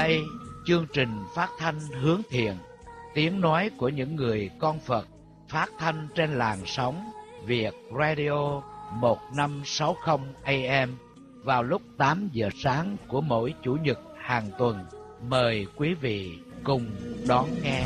đây, chương trình phát thanh hướng thiện, tiếng nói của những người con Phật, phát thanh trên làn sóng Việt Radio 1560 AM vào lúc 8 giờ sáng của mỗi Chủ nhật hàng tuần. Mời quý vị cùng đón nghe.